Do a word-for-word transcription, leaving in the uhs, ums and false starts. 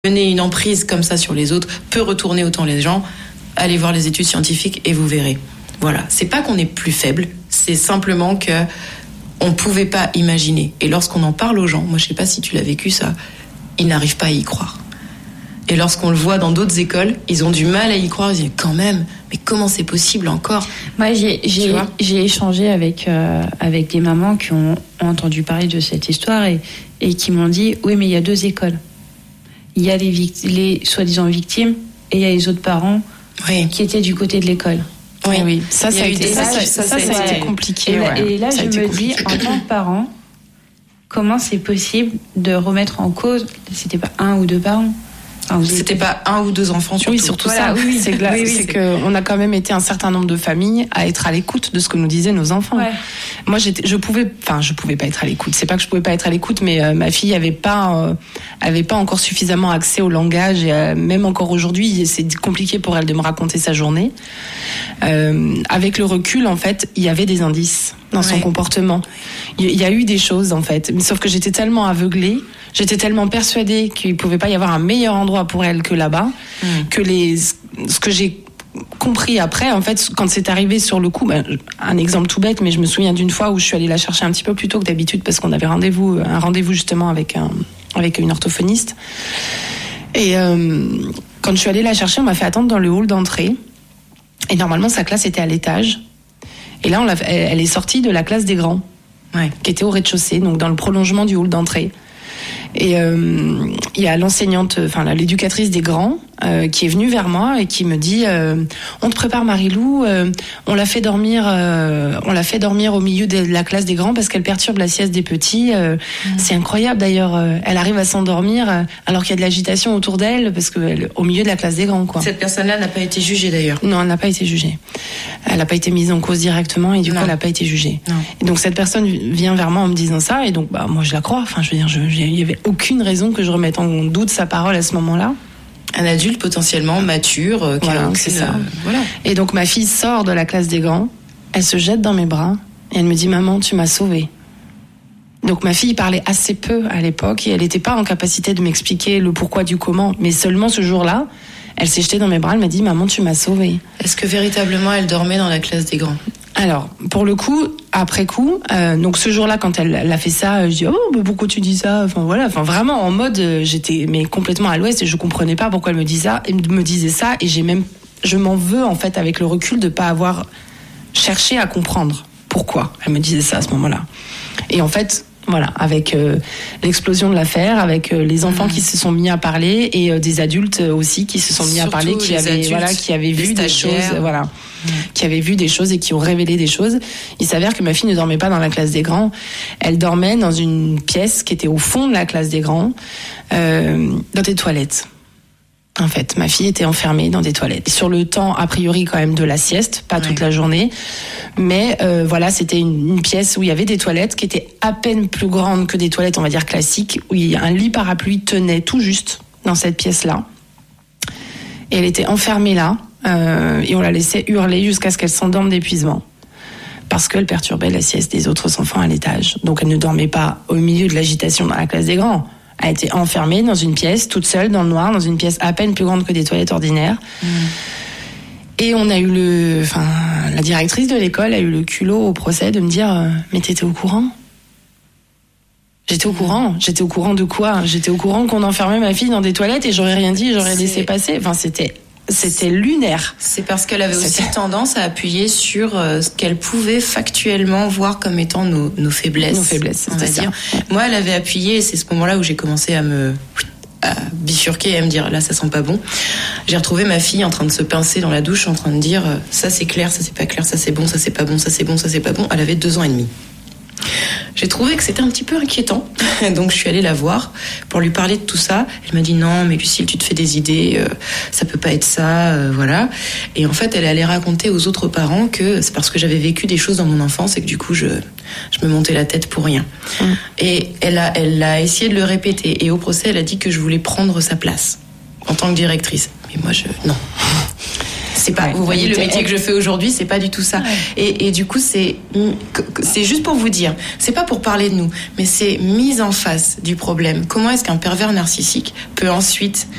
mener une emprise comme ça sur les autres peut retourner autant les gens. Allez voir les études scientifiques et vous verrez. Voilà, c'est pas qu'on est plus faible, c'est simplement que on pouvait pas imaginer. Et lorsqu'on en parle aux gens, moi je sais pas si tu l'as vécu ça, ils n'arrivent pas à y croire. Et lorsqu'on le voit dans d'autres écoles, ils ont du mal à y croire. Ils disent quand même, mais comment c'est possible encore ? Moi, j'ai, j'ai, j'ai échangé avec, euh, avec des mamans qui ont, ont entendu parler de cette histoire et, et qui m'ont dit oui, mais il y a deux écoles. Il y a les, vict- les soi-disant victimes et il y a les autres parents oui. qui étaient du côté de l'école. Oui, oui. Ça, ça a été, ça, ça, ça, ça, ça a été compliqué. Et là, ouais. et là je me dis, en tant que parent, comment c'est possible de remettre en cause, c'était pas un ou deux parents. Enfin, c'était pas un ou deux enfants surtout. Oui, surtout voilà, ça. Oui, c'est que, oui, oui, c'est que on a quand même été un certain nombre de familles à être à l'écoute de ce que nous disaient nos enfants. Ouais. Moi, j'étais, je pouvais, enfin, je pouvais pas être à l'écoute. C'est pas que je pouvais pas être à l'écoute, mais euh, ma fille avait pas, euh, avait pas encore suffisamment accès au langage et euh, même encore aujourd'hui, c'est compliqué pour elle de me raconter sa journée. Euh, avec le recul, en fait, il y avait des indices dans ouais. son comportement. Il y a eu des choses, en fait, sauf que j'étais tellement aveuglée. J'étais tellement persuadée qu'il pouvait pas y avoir un meilleur endroit pour elle que là-bas, mmh. que les, ce que j'ai compris après, en fait, quand c'est arrivé sur le coup, ben, un exemple tout bête, mais je me souviens d'une fois où je suis allée la chercher un petit peu plus tôt que d'habitude parce qu'on avait rendez-vous, un rendez-vous justement avec un, avec une orthophoniste. Et euh, quand je suis allée la chercher, on m'a fait attendre dans le hall d'entrée. Et normalement, sa classe était à l'étage. Et là, on l'a, elle, elle est sortie de la classe des grands, ouais. qui était au rez-de-chaussée, donc dans le prolongement du hall d'entrée. Et il euh, y a l'enseignante, enfin l'éducatrice des grands, euh, qui est venue vers moi et qui me dit euh, on te prépare Marie-Lou, euh, on l'a fait dormir, euh, on l'a fait dormir au milieu de la classe des grands parce qu'elle perturbe la sieste des petits. Euh, mmh. C'est incroyable d'ailleurs, euh, elle arrive à s'endormir euh, alors qu'il y a de l'agitation autour d'elle parce que au milieu de la classe des grands, quoi. Cette personne-là n'a pas été jugée d'ailleurs. Non, elle n'a pas été jugée. Elle n'a pas été mise en cause directement et du non. coup elle n'a pas été jugée. Non. Et donc cette personne vient vers moi en me disant ça et donc bah moi je la crois. Enfin je veux dire, je, il y avait aucune raison que je remette en doute sa parole à ce moment-là. Un adulte potentiellement mature, euh, qui voilà, a aucune, c'est ça. Euh, voilà. Et donc ma fille sort de la classe des grands, elle se jette dans mes bras et elle me dit maman, tu m'as sauvée. Donc ma fille parlait assez peu à l'époque et elle n'était pas en capacité de m'expliquer le pourquoi du comment, mais seulement ce jour-là, elle s'est jetée dans mes bras, elle m'a dit maman, tu m'as sauvée. Est-ce que véritablement elle dormait dans la classe des grands ? Alors, pour le coup, après coup, euh, donc ce jour-là, quand elle, elle a fait ça, je dis oh, mais pourquoi tu dis ça ? Enfin voilà, enfin vraiment en mode, euh, j'étais mais complètement à l'ouest et je comprenais pas pourquoi elle me disait ça, elle me disait ça et j'ai même, je m'en veux en fait avec le recul de pas avoir cherché à comprendre pourquoi elle me disait ça à ce moment-là. Et en fait. Voilà, avec euh, l'explosion de l'affaire, avec euh, les enfants mmh. qui se sont mis à parler et euh, des adultes aussi qui se sont mis Surtout à parler, qui avaient, adultes, voilà, qui avaient vu des choses, voilà, mmh. qui avaient vu des choses et qui ont révélé des choses. Il s'avère que ma fille ne dormait pas dans la classe des grands, elle dormait dans une pièce qui était au fond de la classe des grands, euh, dans des toilettes. En fait, ma fille était enfermée dans des toilettes. Sur le temps, a priori, quand même, de la sieste, pas ouais. toute la journée. Mais euh, voilà, c'était une, une pièce où il y avait des toilettes qui étaient à peine plus grandes que des toilettes, on va dire, classiques, où il y a un lit parapluie tenait tout juste dans cette pièce-là. Et elle était enfermée là, euh, et on la laissait hurler jusqu'à ce qu'elle s'endorme d'épuisement. Parce qu'elle perturbait la sieste des autres enfants à l'étage. Donc elle ne dormait pas au milieu de l'agitation dans la classe des grands. Elle a été enfermée dans une pièce, toute seule, dans le noir, dans une pièce à peine plus grande que des toilettes ordinaires. Mmh. Et on a eu le... Enfin, la directrice de l'école a eu le culot au procès de me dire euh, « Mais t'étais au courant ?» J'étais au courant. J'étais au courant de quoi ? J'étais au courant qu'on enfermait ma fille dans des toilettes et j'aurais rien dit, j'aurais C'est... laissé passer. Enfin, c'était... C'était lunaire. C'est parce qu'elle avait aussi C'était... tendance à appuyer sur euh, ce qu'elle pouvait factuellement voir comme étant nos, nos faiblesses. Nos faiblesses, on va dire. Moi, elle avait appuyé, et c'est ce moment-là où j'ai commencé à me à bifurquer et à me dire là, ça sent pas bon. J'ai retrouvé ma fille en train de se pincer dans la douche, en train de dire ça c'est clair, ça c'est pas clair, ça c'est bon, ça c'est pas bon, ça c'est bon, ça c'est pas bon. Elle avait deux ans et demi. J'ai trouvé que c'était un petit peu inquiétant, donc je suis allée la voir pour lui parler de tout ça. Elle m'a dit non, mais Lucille, tu te fais des idées, euh, ça peut pas être ça, euh, voilà. Et en fait, elle allait raconter aux autres parents que c'est parce que j'avais vécu des choses dans mon enfance et que du coup, je, je me montais la tête pour rien. Mmh. Et elle a, elle a essayé de le répéter. Et au procès, elle a dit que je voulais prendre sa place en tant que directrice. Mais moi, je non. c'est pas, Ouais, vous voyez, le était- métier que je fais aujourd'hui, c'est pas du tout ça. Ouais. Et, et du coup, c'est, c'est juste pour vous dire, c'est pas pour parler de nous, mais c'est mise en face du problème. Comment est-ce qu'un pervers narcissique peut ensuite